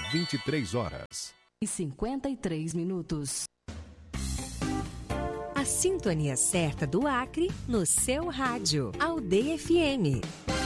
23 horas e 53 minutos. A sintonia certa do Acre no seu rádio. Aldeia FM.